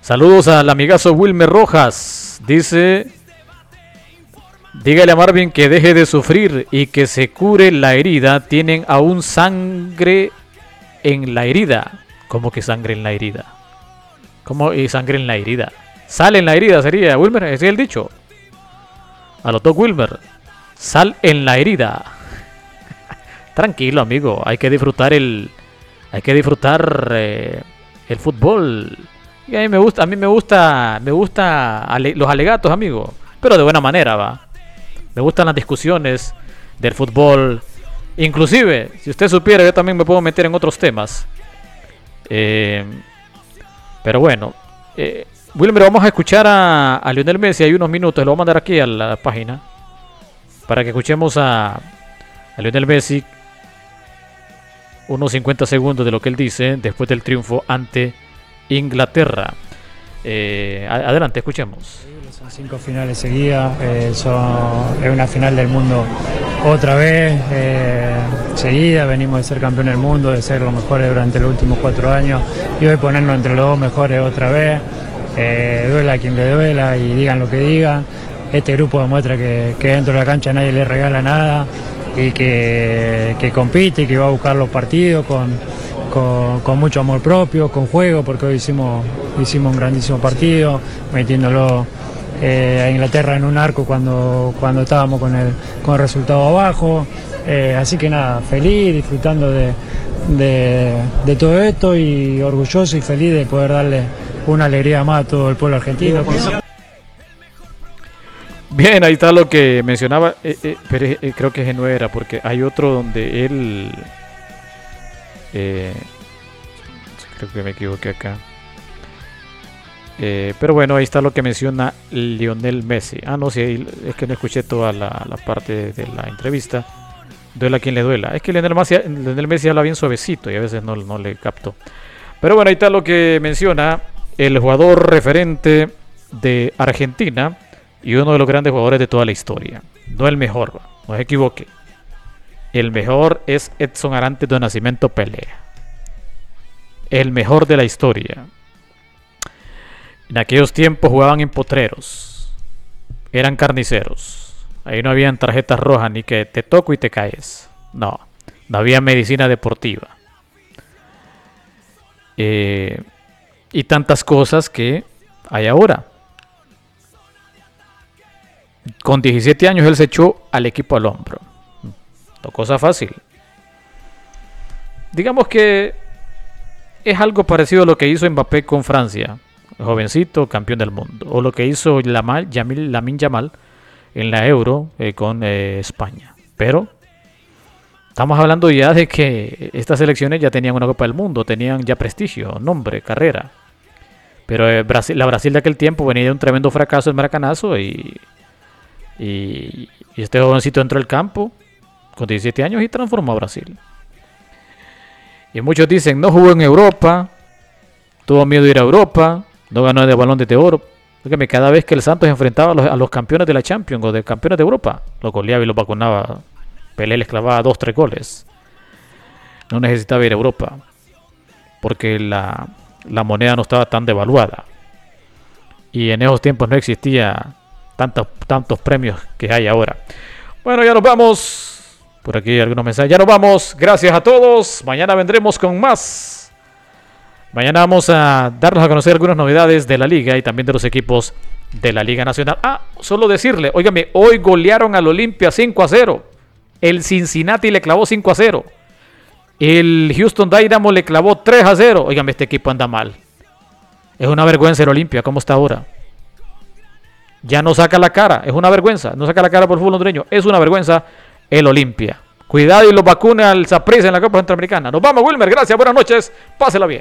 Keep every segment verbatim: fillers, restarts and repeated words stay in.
Saludos al amigazo Wilmer Rojas. Dice, dígale a Marvin que deje de sufrir y que se cure la herida. Tienen aún sangre en la herida. ¿Cómo que sangre en la herida? ¿Cómo y sangre en la herida? Sal en la herida sería, Wilmer, ese es el dicho. A lo toc Wilmer. Sal en la herida. Tranquilo, amigo. Hay que disfrutar el. Hay que disfrutar eh, el fútbol. Y a mí me gusta, a mí me gusta, me gusta ale, los alegatos, amigo. Pero de buena manera, va. Me gustan las discusiones del fútbol. Inclusive, si usted supiera, yo también me puedo meter en otros temas. Eh, pero bueno, eh, Wilmer, vamos a escuchar a, a Lionel Messi. Hay unos minutos, lo voy a mandar aquí a la página para que escuchemos a, a Lionel Messi unos cincuenta segundos de lo que él dice después del triunfo ante Inglaterra. Eh, adelante, escuchemos. Son cinco finales seguidas, eh, son, es una final del mundo otra vez, eh, seguida. Venimos de ser campeón del mundo, de ser los mejores durante los últimos cuatro años y hoy ponernos entre los dos mejores otra vez. Eh, duela a quien le duela y digan lo que digan. Este grupo demuestra que, que dentro de la cancha nadie le regala nada y que, que compite y que va a buscar los partidos con, con, con mucho amor propio, con juego, porque hoy hicimos, hicimos un grandísimo partido, metiéndolo eh, a Inglaterra en un arco cuando, cuando estábamos con el, con el resultado abajo. Eh, así que nada, feliz, disfrutando de, de, de todo esto y orgulloso y feliz de poder darle una alegría más a todo el pueblo argentino. Bien, ahí está lo que mencionaba, eh, eh, pero eh, creo que ese no era, porque hay otro donde él, eh, creo que me equivoqué acá, eh, pero bueno, ahí está lo que menciona Lionel Messi. Ah, no, sí, es que no escuché toda la, la parte de la entrevista. Duela a quien le duela. Es que Lionel Messi, Lionel Messi habla bien suavecito y a veces no, no le capto. Pero bueno, ahí está lo que menciona el jugador referente de Argentina y uno de los grandes jugadores de toda la historia. No el mejor, no se equivoque. El mejor es Edson Arantes do Nascimento Pelé. El mejor de la historia. En aquellos tiempos jugaban en potreros. Eran carniceros. Ahí no habían tarjetas rojas ni que te toco y te caes. No, no había medicina deportiva. Eh, y tantas cosas que hay ahora. Con diecisiete años él se echó al equipo al hombro. No cosa fácil. Digamos que es algo parecido a lo que hizo Mbappé con Francia, jovencito, campeón del mundo. O lo que hizo Lamine Yamal en la Euro eh, con eh, España. Pero estamos hablando ya de que estas selecciones ya tenían una Copa del Mundo, tenían ya prestigio, nombre, carrera. Pero eh, Brasil, la Brasil de aquel tiempo venía de un tremendo fracaso en Maracanazo y... Y, y este jovencito entró al campo con diecisiete años y transformó a Brasil. Y muchos dicen, no jugó en Europa, tuvo miedo de ir a Europa, no ganó el Balón de Oro. Porque cada vez que el Santos enfrentaba a los, a los campeones de la Champions o de campeones de Europa, los goleaba y los vacunaba. Pelé les clavaba dos, tres goles. No necesitaba ir a Europa porque la, la moneda no estaba tan devaluada. Y en esos tiempos no existía Tantos, tantos premios que hay ahora. Bueno, ya nos vamos. Por aquí hay algunos mensajes. Ya nos vamos. Gracias a todos. Mañana vendremos con más. Mañana vamos a darnos a conocer algunas novedades de la liga y también de los equipos de la Liga Nacional. Ah, solo decirle, óigame, hoy golearon al Olimpia cinco a cero. El Cincinnati le clavó cinco a cero. El Houston Dynamo le clavó tres a cero. Óigame, este equipo anda mal. Es una vergüenza el Olimpia. ¿Cómo está ahora? Ya no saca la cara, es una vergüenza. No saca la cara por el fútbol hondureño, es una vergüenza el Olimpia. Cuidado y los vacune al Saprissa en la Copa Centroamericana. Nos vamos, Wilmer, gracias, buenas noches, pásela bien.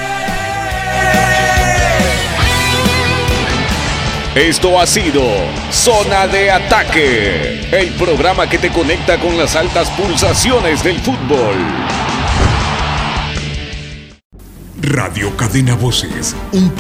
Esto ha sido Zona de Ataque, el programa que te conecta con las altas pulsaciones del fútbol. Radio Cadena Voces, un